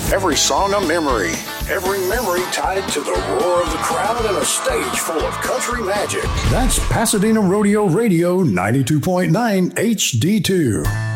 Every song a memory. Every memory tied to the roar of the crowd and a stage full of country magic. That's Pasadena Rodeo Radio 92.9 HD2.